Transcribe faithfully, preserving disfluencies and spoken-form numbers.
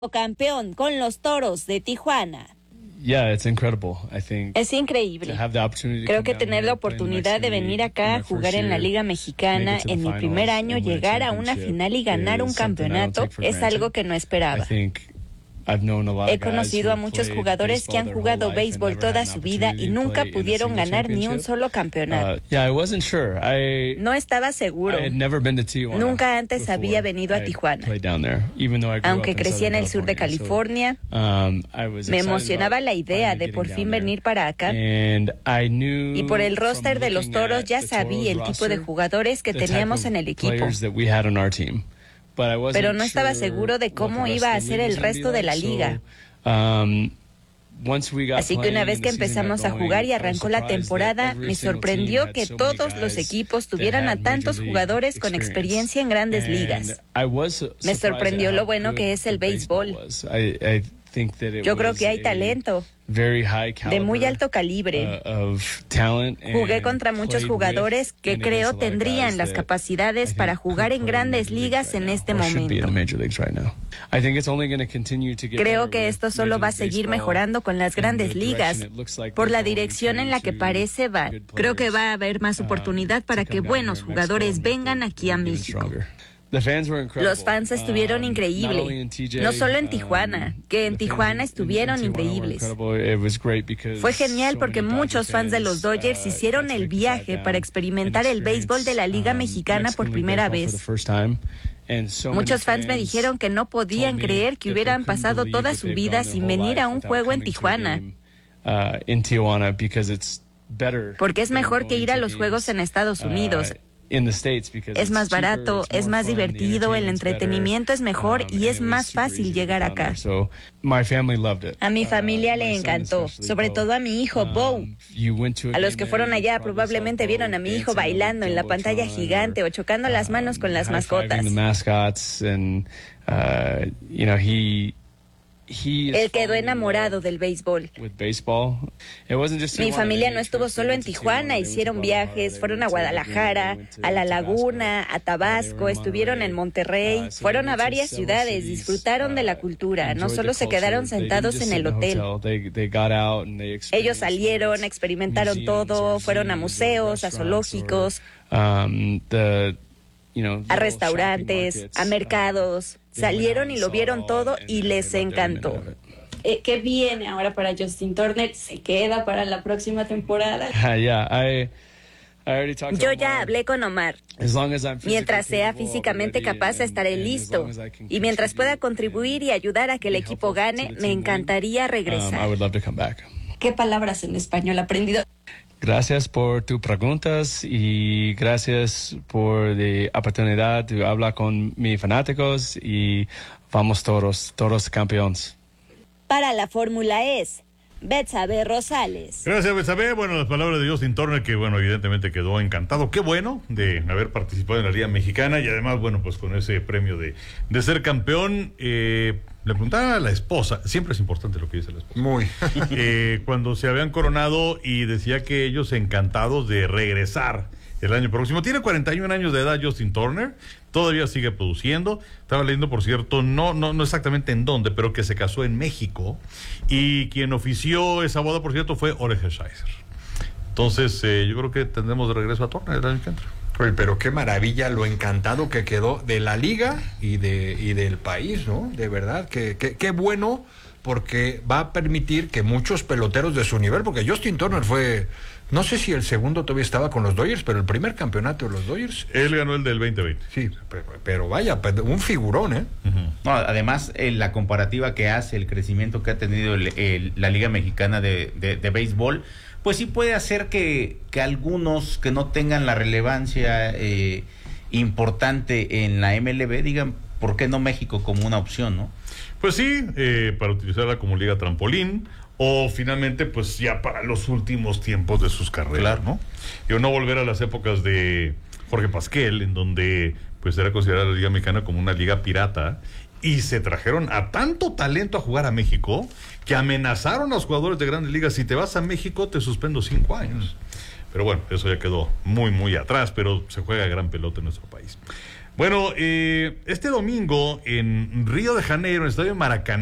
campeón con los Toros de Tijuana. Yeah, it's incredible. I think Es increíble. Creo que tener la oportunidad de venir acá a jugar en la Liga Mexicana en mi primer año, llegar a una final y ganar un campeonato es algo que no esperaba. He conocido a muchos jugadores que han jugado béisbol toda su vida y nunca pudieron ganar ni un solo campeonato. No estaba seguro. Nunca antes había venido a Tijuana. Aunque crecí en el sur de California, me emocionaba la idea de por fin venir para acá. Y por el roster de los Toros ya sabía el tipo de jugadores que teníamos en el equipo. Pero no estaba seguro de cómo iba a ser el resto de la liga. Así que una vez que empezamos a jugar y arrancó la temporada, me sorprendió que todos los equipos tuvieran a tantos jugadores con experiencia en grandes ligas. Me sorprendió lo bueno que es el béisbol. Yo creo que hay talento de muy alto calibre. Jugué contra muchos jugadores que creo tendrían las capacidades para jugar en grandes ligas en este momento. Creo que esto solo va a seguir mejorando con las grandes ligas por la dirección en la que parece va. Creo que va a haber más oportunidad para que buenos jugadores vengan aquí a México. Los fans estuvieron increíbles, no solo en Tijuana, que en Tijuana estuvieron increíbles. Fue genial porque muchos fans de los Dodgers hicieron el viaje para experimentar el béisbol de la Liga Mexicana por primera vez. Muchos fans me dijeron que no podían creer que hubieran pasado toda su vida sin venir a un juego en Tijuana, porque es mejor que ir a los juegos en Estados Unidos. Es más barato, es más divertido, el entretenimiento es mejor y es más fácil llegar acá. A mi familia le encantó, sobre todo a mi hijo Bo. A los que fueron allá probablemente vieron a mi hijo bailando en la pantalla gigante o chocando las manos con las mascotas. Él quedó enamorado del béisbol. Mi familia no estuvo solo en Tijuana, hicieron viajes, fueron a Guadalajara, a La Laguna, a Tabasco, estuvieron en Monterrey, fueron a varias ciudades, disfrutaron de la cultura, no solo se quedaron sentados en el hotel. Ellos salieron, experimentaron todo, fueron a museos, a zoológicos, a restaurantes, a mercados. Salieron y lo vieron todo y les encantó. Eh, ¿Qué viene ahora para Justin Turner? ¿Se queda para la próxima temporada? Yo ya hablé con Omar. Mientras sea físicamente capaz, estaré listo. Y mientras pueda contribuir y ayudar a que el equipo gane, me encantaría regresar. ¿Qué palabras en español ha aprendido? Gracias por tus preguntas y gracias por la oportunidad de hablar con mis fanáticos y vamos todos, todos campeones. Para la Fórmula E, Betsabe Rosales. Gracias, Betsabe. Bueno, las palabras de Justin Turner, que bueno, evidentemente quedó encantado. Qué bueno de haber participado en la Liga Mexicana y además, bueno, pues con ese premio de, de ser campeón. Eh, le preguntaba a la esposa, siempre es importante lo que dice la esposa. Muy. eh, cuando se habían coronado y decía que ellos encantados de regresar el año próximo. Tiene cuarenta y un años de edad Justin Turner, todavía sigue produciendo. Estaba leyendo, por cierto, no, no, no exactamente en dónde, pero que se casó en México. Y quien ofició esa boda, por cierto, fue Jorge Scheiser. Entonces, eh, yo creo que tendremos de regreso a Turner el año que entra. Oye, pero qué maravilla lo encantado que quedó de la liga y de y del país, ¿no? De verdad, que, que, qué bueno, porque va a permitir que muchos peloteros de su nivel, porque Justin Turner fue, no sé si el segundo todavía estaba con los Dodgers, pero el primer campeonato de los Dodgers. Él ganó el del veinte veinte. Sí, pero, pero vaya, un figurón, ¿eh? Uh-huh. No, además, eh, la comparativa que hace, el crecimiento que ha tenido el, el, la Liga Mexicana de, de, de Béisbol, pues sí puede hacer que, que algunos que no tengan la relevancia eh, importante en la M L B digan, ¿por qué no México como una opción, no? Pues sí, eh, para utilizarla como liga trampolín o finalmente pues ya para los últimos tiempos de sus carreras, claro, ¿no? Y no volver a las épocas de Jorge Pasquel, en donde pues era considerada la Liga Mexicana como una liga pirata y se trajeron a tanto talento a jugar a México que amenazaron a los jugadores de grandes ligas: si te vas a México te suspendo cinco años. Pero bueno, eso ya quedó muy muy atrás, pero se juega gran pelota en nuestro país. Bueno, eh, este domingo en Río de Janeiro, en el Estadio Maracaná,